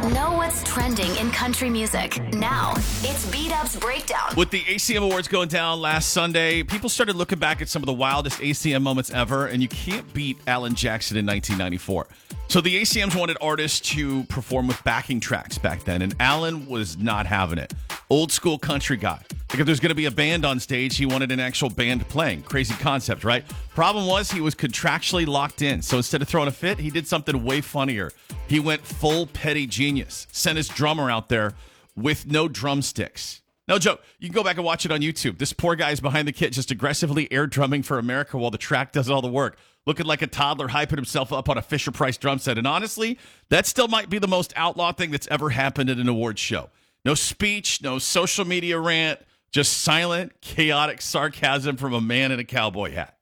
Know what's trending in country music. Now, it's B-Dub's Breakdown. With the ACM Awards going down last Sunday, people started looking back at some of the wildest ACM moments ever, and you can't beat Alan Jackson in 1994. So the ACMs wanted artists to perform with backing tracks back then, and Alan was not having it. Old school country guy. Like if there's going to be a band on stage, he wanted an actual band playing. Crazy concept, right? Problem was he was contractually locked in. So instead of throwing a fit, he did something way funnier. He went full petty genius. Sent his drummer out there with no drumsticks. No joke. You can go back and watch it on YouTube. This poor guy is behind the kit just aggressively air drumming for America while the track does all the work. Looking like a toddler hyping himself up on a Fisher-Price drum set. And honestly, that still might be the most outlaw thing that's ever happened at an awards show. No speech, no social media rant, just silent, chaotic sarcasm from a man in a cowboy hat.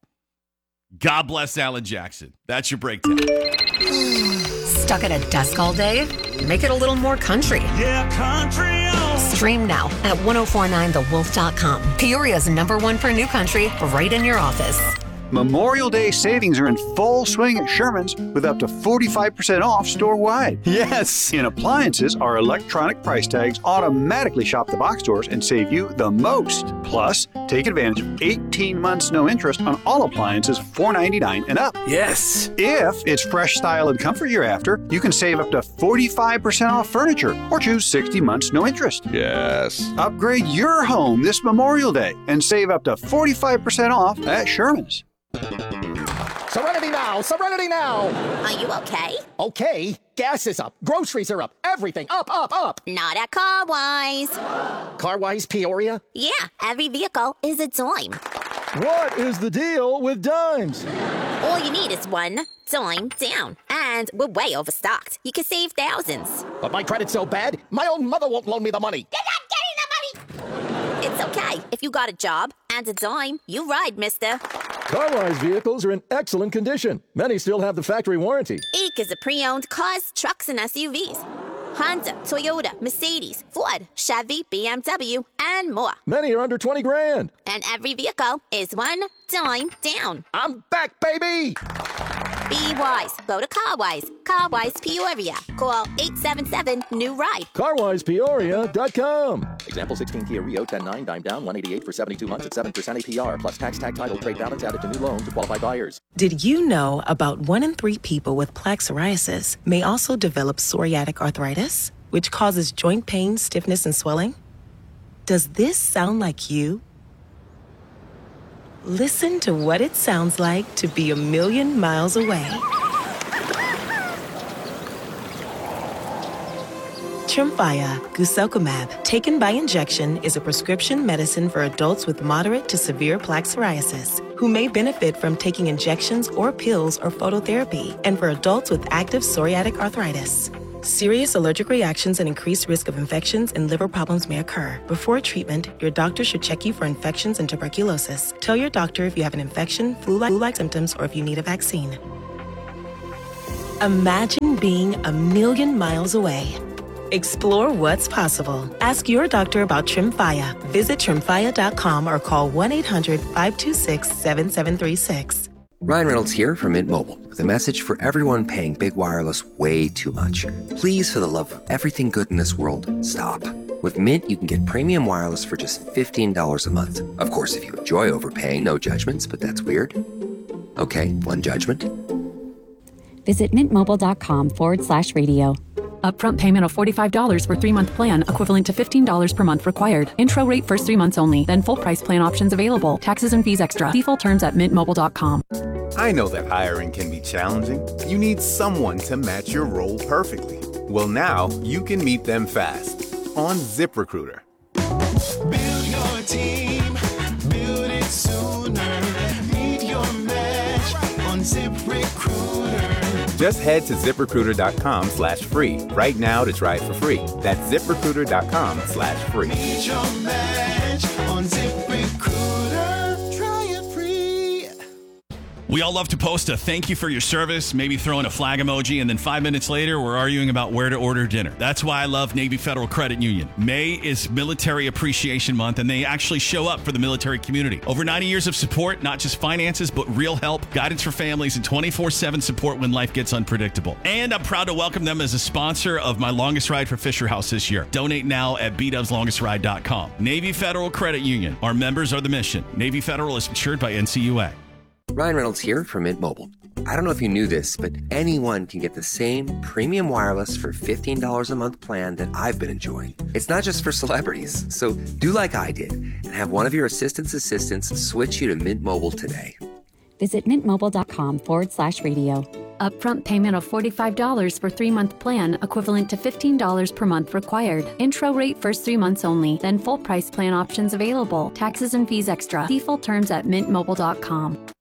God bless Alan Jackson. That's your breakdown. Stuck at a desk all day? Make it a little more country. Yeah, country on. Stream now at 1049thewolf.com. Peoria's #1 for new country, right in your office. Memorial Day savings are in full swing at Sherman's with up to 45% off store-wide. Yes! In appliances, our electronic price tags automatically shop the box stores and save you the most. Plus, take advantage of 18 months no interest on all appliances $4.99 and up. Yes! If it's fresh style and comfort you're after, you can save up to 45% off furniture or choose 60 months no interest. Yes! Upgrade your home this Memorial Day and save up to 45% off at Sherman's. Serenity now! Serenity now! Are you okay? Okay, gas is up, groceries are up, everything up, up, up! Not at CarWise. CarWise Peoria? Yeah, every vehicle is a dime. What is the deal with dimes? All you need is one dime down. And we're way overstocked. You can save thousands. But my credit's so bad, my own mother won't loan me the money. You're not getting the money! It's okay. If you got a job and a dime, you ride, mister. CarWise vehicles are in excellent condition. Many still have the factory warranty. Eek is a pre-owned cars, trucks, and SUVs. Honda, Toyota, Mercedes, Ford, Chevy, BMW, and more. Many are under 20 grand. And every vehicle is one dime down. I'm back, baby! Be wise. Go to CarWise. CarWise Peoria. Call 877-NEW-RIDE. CarWisePeoria.com. Example 16 Kia Rio 10.9 dime down 188 for 72 months at 7% APR plus tax tag title trade balance added to new loan to qualified buyers. Did you know about 1 in 3 people with plaque psoriasis may also develop psoriatic arthritis, which causes joint pain, stiffness, and swelling? Does this sound like you? Listen to what it sounds like to be a million miles away. Tremfya guselkumab, taken by injection, is a prescription medicine for adults with moderate to severe plaque psoriasis who may benefit from taking injections or pills or phototherapy, and for adults with active psoriatic arthritis. Serious allergic reactions and increased risk of infections and liver problems may occur. Before treatment, your doctor should check you for infections and tuberculosis. Tell your doctor if you have an infection, flu-like symptoms, or if you need a vaccine. Imagine being a million miles away. Explore what's possible. Ask your doctor about Tremfya. Visit Tremfya.com or call 1-800-526-7736. Ryan Reynolds here from Mint Mobile with a message for everyone paying big wireless way too much. Please, for the love of everything good in this world, stop. With Mint, you can get premium wireless for just $15 a month. Of course, if you enjoy overpaying, no judgments, but that's weird. Okay, one judgment. Visit mintmobile.com/radio. Upfront payment of $45 for 3-month plan, equivalent to $15 per month required. Intro rate first 3 months only, then full price plan options available. Taxes and fees extra. See full terms at mintmobile.com. I know that hiring can be challenging. You need someone to match your role perfectly. Well, now you can meet them fast on ZipRecruiter. Build your team, build it sooner. Meet your match on ZipRecruiter. Just head to ZipRecruiter.com/free right now to try it for free. That's ZipRecruiter.com/free. Meet your match on ZipRecruiter. Try it free. We all love to post a thank you for your service, maybe throw in a flag emoji, and then 5 minutes later, we're arguing about where to order dinner. That's why I love Navy Federal Credit Union. May is Military Appreciation Month, and they actually show up for the military community. Over 90 years of support, not just finances, but real help, guidance for families, and 24/7 support when life gets unpredictable. And I'm proud to welcome them as a sponsor of my longest ride for Fisher House this year. Donate now at bdubslongestride.com. Navy Federal Credit Union. Our members are the mission. Navy Federal is insured by NCUA. Ryan Reynolds here from Mint Mobile. I don't know if you knew this, but anyone can get the same premium wireless for $15 a month plan that I've been enjoying. It's not just for celebrities. So do like I did and have one of your assistants switch you to Mint Mobile today. Visit mintmobile.com/radio. Upfront payment of $45 for 3-month plan, equivalent to $15 per month required. Intro rate first 3 months only, then full price plan options available. Taxes and fees extra. See full terms at mintmobile.com.